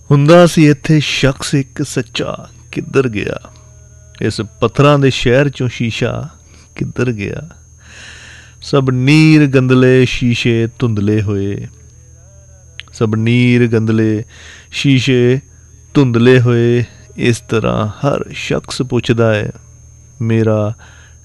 ਹੁੰਦਾ ਸੀ ਇੱਥੇ ਸ਼ਖਸ ਇੱਕ ਸੱਚਾ, ਕਿੱਧਰ ਗਿਆ? ਇਸ ਪੱਥਰਾਂ ਦੇ ਸ਼ਹਿਰ ਚੋਂ ਸ਼ੀਸ਼ਾ ਕਿੱਧਰ ਗਿਆ? ਸਭ ਨੀਰ ਗੰਦਲੇ ਸ਼ੀਸ਼ੇ ਧੁੰਦਲੇ ਹੋਏ, ਸਭ ਨੀਰ ਗੰਦਲੇ ਸ਼ੀਸ਼ੇ ਧੁੰਦਲੇ ਹੋਏ। ਇਸ ਤਰ੍ਹਾਂ ਹਰ ਸ਼ਖਸ ਪੁੱਛਦਾ ਹੈ, ਮੇਰਾ